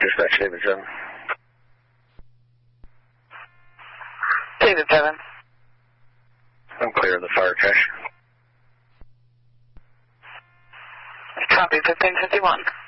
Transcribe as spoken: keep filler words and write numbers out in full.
Dispatch, David seven. David seven. I'm clear of the fire crash. Copy, fifteen fifty-one.